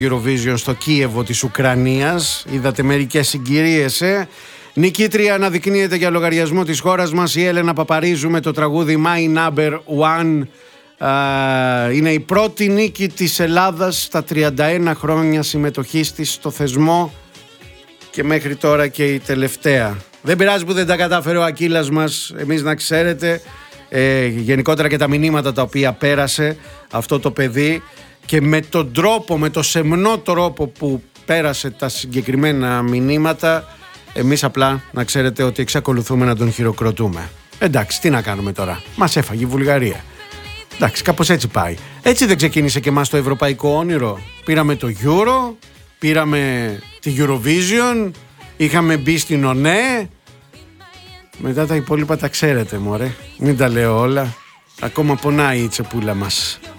Eurovision στο Κίεβο της Ουκρανίας. Είδατε μερικές συγκυρίες, Νικήτρια αναδεικνύεται για λογαριασμό της χώρας μας η Έλενα Παπαρίζου με το τραγούδι My Number One. Είναι η πρώτη νίκη της Ελλάδας στα 31 χρόνια συμμετοχής της στο θεσμό και μέχρι τώρα και η τελευταία. Δεν πειράζει που δεν τα κατάφερε ο Ακύλας μας, εμείς να ξέρετε γενικότερα και τα μηνύματα τα οποία πέρασε αυτό το παιδί και με τον τρόπο, με το σεμνό τρόπο που πέρασε τα συγκεκριμένα μηνύματα, εμείς απλά να ξέρετε ότι εξακολουθούμε να τον χειροκροτούμε. Εντάξει, τι να κάνουμε τώρα, μας έφαγε η Βουλγαρία. Εντάξει, κάπως έτσι πάει. Έτσι δεν ξεκίνησε και μας το ευρωπαϊκό όνειρο? Πήραμε το Euro, πήραμε τη Eurovision, είχαμε μπει στην ΟΝΕ. Μετά τα υπόλοιπα τα ξέρετε, μωρέ. Μην τα λέω όλα. Ακόμα πονάει η τσεπούλα μας.